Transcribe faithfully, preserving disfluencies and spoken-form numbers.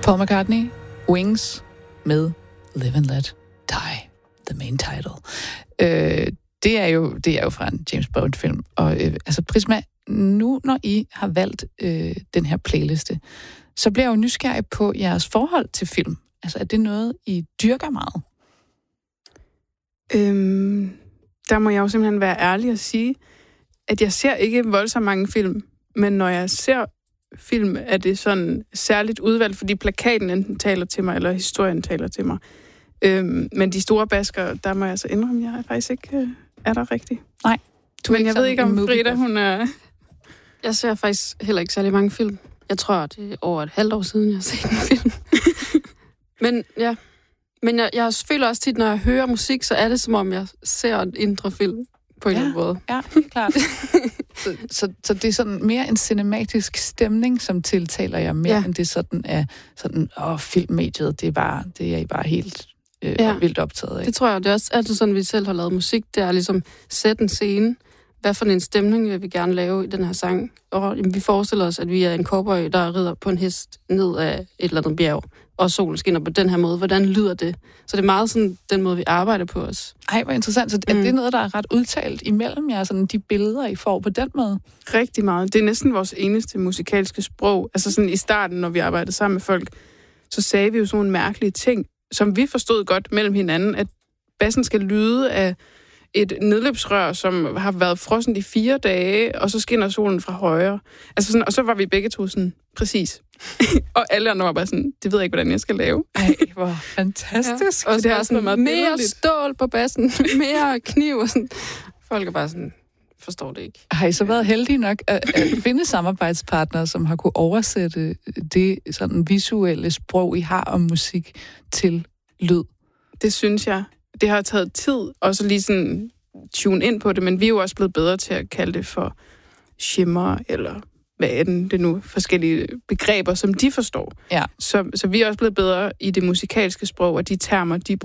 Paul McCartney, Wings med Live and Let Die, the main title. Øh, det, er jo, det er jo fra en James Bond-film. Og øh, altså Prisma, nu når I har valgt øh, den her playliste, så bliver jeg jo nysgerrig på jeres forhold til film. Altså er det noget, I dyrker meget? Øhm, der må jeg jo simpelthen være ærlig og sige, at jeg ser ikke voldsomt mange film, men når jeg ser film, er det sådan særligt udvalgt, fordi plakaten enten taler til mig, eller historien taler til mig. Øhm, men de store basker, der må jeg så indrømme, jeg er faktisk ikke øh, er der rigtigt. Nej. Du men jeg ved ikke, om Frida, hun er... Jeg ser faktisk heller ikke særlig mange film. Jeg tror, det er over et halvt år siden, jeg har set en film. men ja, men jeg, jeg føler også tit, når jeg hører musik, så er det som om, jeg ser en indre film på en ja, eller anden måde. Ja, klart. så, så, så det er sådan mere en cinematisk stemning, som tiltaler jer mere, ja. end det sådan er sådan, åh, filmmediet, det er bare, det er I bare helt øh, ja. vildt optaget af. Det tror jeg, det er også altid sådan, vi selv har lavet musik, det er ligesom sætte en scene, hvad for en stemning vil vi gerne lave i den her sang, og jamen, vi forestiller os, at vi er en cowboy, der rider på en hest ned af et eller andet bjerg, og solen skinner på den her måde. Hvordan lyder det? Så det er meget sådan den måde, vi arbejder på os. Ej, hvor interessant. Så er det noget, der er ret udtalt imellem jer, sådan de billeder, I får på den måde? Rigtig meget. Det er næsten vores eneste musikalske sprog. Altså sådan i starten, når vi arbejdede sammen med folk, så sagde vi jo sådan nogle mærkelige ting, som vi forstod godt mellem hinanden, at bassen skal lyde af et nedløbsrør, som har været frossen i fire dage, og så skinner solen fra højre. Altså sådan, og så var vi begge to sådan, præcis. og alle andre var bare sådan, det ved jeg ikke, hvordan jeg skal lave. Ej, hvor fantastisk. Ja. Og det er sådan meget mere stål på bassen, mere kniv og sådan. Folk er bare sådan, forstår det ikke. Har I så været heldige nok at, at finde samarbejdspartnere, som har kunne oversætte det sådan visuelle sprog, I har om musik, til lyd? Det synes jeg. Det har taget tid, og så lige sådan tune ind på det, men vi er jo også blevet bedre til at kalde det for shimmer, eller hvad er den, det er nu forskellige begreber, som de forstår. Ja. Så, så vi er også blevet bedre i det musikalske sprog, og de termer, de